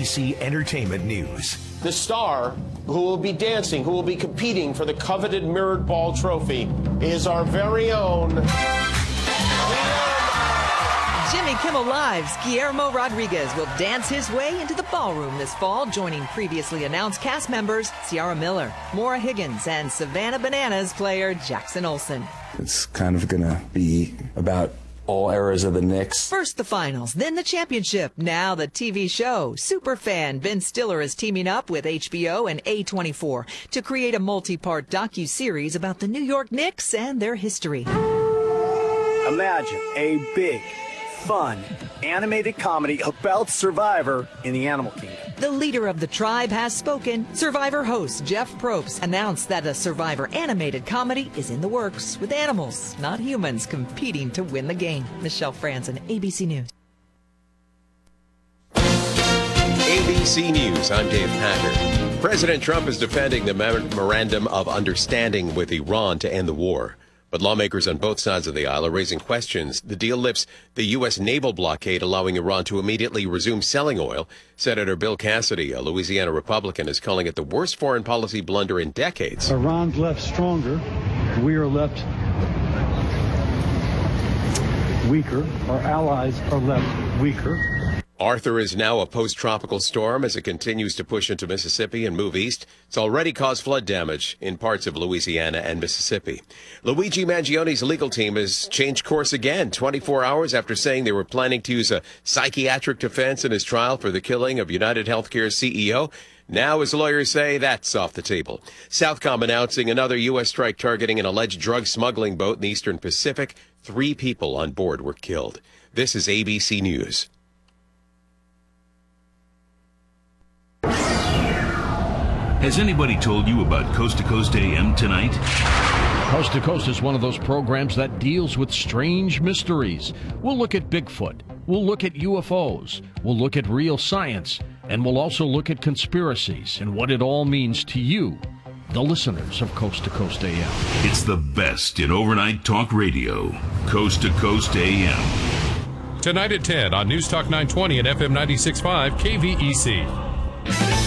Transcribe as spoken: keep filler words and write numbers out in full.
C Entertainment News. The star who will be dancing, who will be competing for the coveted Mirrored Ball Trophy, is our very own Jimmy Kimmel Live's Guillermo Rodriguez will dance his way into the ballroom this fall, joining previously announced cast members Ciara Miller, Maura Higgins, and Savannah Bananas player Jackson Olsen. It's kind of going to be about all eras of the Knicks. First the finals, then the championship, now the T V show. Superfan Ben Stiller is teaming up with H B O and A twenty-four to create a multi-part docu-series about the New York Knicks and their history. Imagine a big, fun, animated comedy about Survivor in the animal kingdom. The leader of the tribe has spoken. Survivor host Jeff Probst announced that a Survivor animated comedy is in the works, with animals, not humans, competing to win the game. Michelle Franzen, A B C News. A B C News, I'm Dave Packer. President Trump is defending the Memorandum of Understanding with Iran to end the war. But lawmakers on both sides of the aisle are raising questions. The deal lifts the U S naval blockade, allowing Iran to immediately resume selling oil. Senator Bill Cassidy, a Louisiana Republican, is calling it the worst foreign policy blunder in decades. Iran's left stronger. We are left weaker. Our allies are left weaker. Arthur is now a post-tropical storm as it continues to push into Mississippi and move east. It's already caused flood damage in parts of Louisiana and Mississippi. Luigi Mangione's legal team has changed course again, twenty-four hours after saying they were planning to use a psychiatric defense in his trial for the killing of United Healthcare's C E O. Now his lawyers say that's off the table. Southcom announcing another U S strike targeting an alleged drug smuggling boat in the Eastern Pacific. Three people on board were killed. This is A B C News. Has anybody told you about Coast to Coast A M tonight? Coast to Coast is one of those programs that deals with strange mysteries. We'll look at Bigfoot. We'll look at U F Os. We'll look at real science. And we'll also look at conspiracies and what it all means to you, the listeners of Coast to Coast A M. It's the best in overnight talk radio. Coast to Coast A M. Tonight at ten on News Talk nine twenty and F M ninety-six point five K V E C.